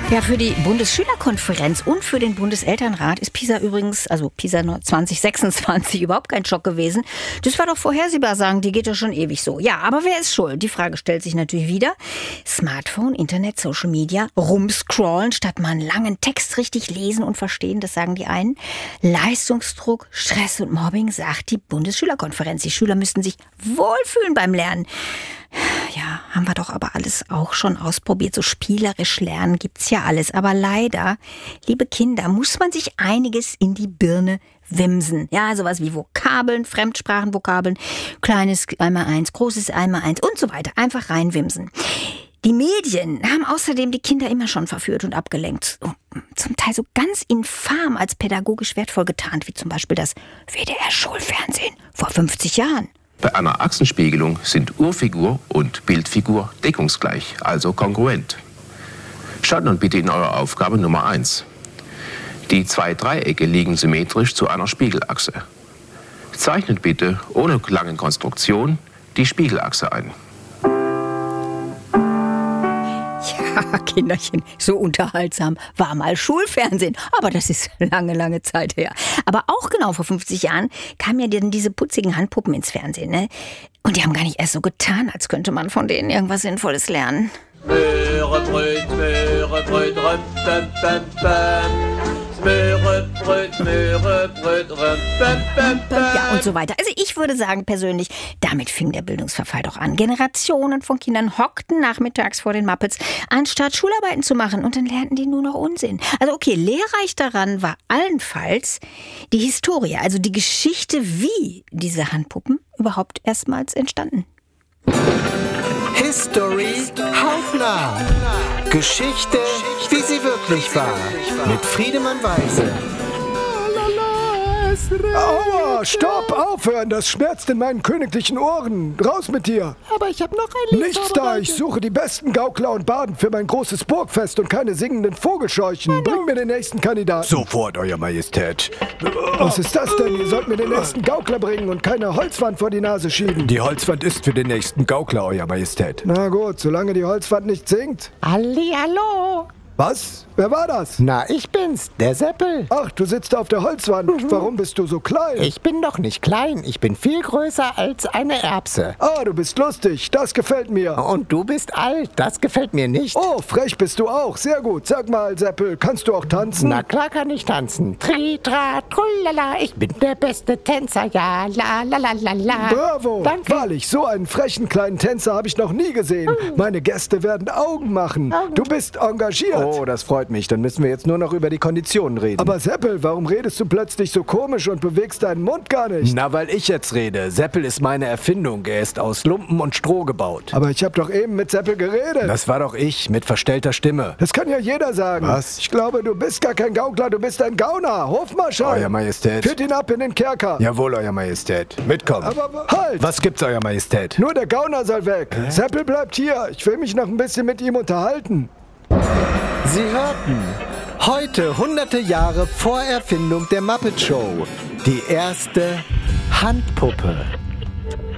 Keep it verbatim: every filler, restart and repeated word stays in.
Ja, für die Bundesschülerkonferenz und für den Bundeselternrat ist PISA übrigens, also PISA zwanzig sechsundzwanzig, überhaupt kein Schock gewesen. Das war doch vorhersehbar, sagen, die geht doch schon ewig so. Ja, aber wer ist schuld? Die Frage stellt sich natürlich wieder. Smartphone, Internet, Social Media, rumscrollen, statt mal einen langen Text richtig lesen und verstehen, das sagen die einen. Leistungsdruck, Stress und Mobbing, sagt die Bundesschülerkonferenz. Die Schüler müssten sich wohlfühlen beim Lernen. Ja, haben wir doch aber alles auch schon ausprobiert. So spielerisch lernen gibt's ja alles. Aber leider, liebe Kinder, muss man sich einiges in die Birne wimsen. Ja, sowas wie Vokabeln, Fremdsprachenvokabeln, kleines Einmaleins, großes Einmaleins und so weiter. Einfach reinwimsen. Die Medien haben außerdem die Kinder immer schon verführt und abgelenkt. Zum Teil so ganz infam als pädagogisch wertvoll getarnt, wie zum Beispiel das W D R-Schulfernsehen vor fünfzig Jahren. Bei einer Achsenspiegelung sind Urfigur und Bildfigur deckungsgleich, also kongruent. Schaut nun bitte in eure Aufgabe Nummer eins. Die zwei Dreiecke liegen symmetrisch zu einer Spiegelachse. Zeichnet bitte ohne lange Konstruktion die Spiegelachse ein. Ja, Kinderchen, so unterhaltsam war mal Schulfernsehen. Aber das ist lange, lange Zeit her. Aber auch genau vor fünfzig Jahren kamen ja dann diese putzigen Handpuppen ins Fernsehen, ne? Und die haben gar nicht erst so getan, als könnte man von denen irgendwas Sinnvolles lernen. Smörebröt, Smörebröt, röm, bäm, bäm, bäm. Smörebröt, Smörebröt, röm, bäm, bäm, bäm. Ja, und so weiter. Also ich würde sagen persönlich, damit fing der Bildungsverfall doch an. Generationen von Kindern hockten nachmittags vor den Muppets, anstatt Schularbeiten zu machen. Und dann lernten die nur noch Unsinn. Also okay, lehrreich daran war allenfalls die Historie, also die Geschichte, wie diese Handpuppen überhaupt erstmals entstanden. History hautnah. Geschichte, wie sie wirklich war. Mit Friedemann Weise. Aua, stopp, aufhören, das schmerzt in meinen königlichen Ohren. Raus mit dir. Aber ich habe noch ein Lied Nichts da, ich suche die besten Gaukler und Baden für mein großes Burgfest und keine singenden Vogelscheuchen. Bring mir den nächsten Kandidaten. Sofort, Euer Majestät. Was ist das denn? Ihr sollt mir den nächsten Gaukler bringen und keine Holzwand vor die Nase schieben. Die Holzwand ist für den nächsten Gaukler, Euer Majestät. Na gut, solange die Holzwand nicht singt. Hallihallo. Was? Wer war das? Na, ich bin's, der Seppel. Ach, du sitzt auf der Holzwand. Mhm. Warum bist du so klein? Ich bin doch nicht klein. Ich bin viel größer als eine Erbse. Ah, du bist lustig. Das gefällt mir. Und du bist alt. Das gefällt mir nicht. Oh, frech bist du auch. Sehr gut. Sag mal, Seppel, kannst du auch tanzen? Na klar kann ich tanzen. Tri, tra, trullala. Ich bin der beste Tänzer. Ja, la, la, la, la, la. Bravo. Danke. Wahrlich, so einen frechen kleinen Tänzer habe ich noch nie gesehen. Mhm. Meine Gäste werden Augen machen. Augen. Du bist engagiert. Oh, das freut mich. Dann müssen wir jetzt nur noch über die Konditionen reden. Aber Seppel, warum redest du plötzlich so komisch und bewegst deinen Mund gar nicht? Na, weil ich jetzt rede. Seppel ist meine Erfindung. Er ist aus Lumpen und Stroh gebaut. Aber ich habe doch eben mit Seppel geredet. Das war doch ich, mit verstellter Stimme. Das kann ja jeder sagen. Was? Ich glaube, du bist gar kein Gaukler, du bist ein Gauner. Hofmarschall. Euer Majestät. Führt ihn ab in den Kerker. Jawohl, Euer Majestät. Mitkommen. Aber halt! Was gibt's, Euer Majestät? Nur der Gauner soll weg. Hä? Seppel bleibt hier. Ich will mich noch ein bisschen mit ihm unterhalten. Sie hörten heute hunderte Jahre vor Erfindung der Muppet Show die erste Handpuppe.